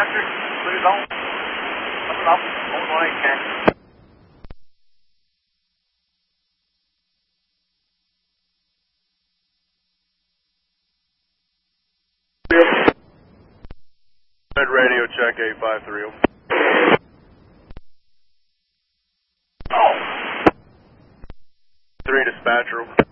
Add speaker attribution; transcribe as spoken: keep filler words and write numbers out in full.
Speaker 1: Chester, Blue Zone. What's up? one one eight ten.
Speaker 2: Red radio check eight five three zero.
Speaker 1: Oh.
Speaker 2: Three dispatcher.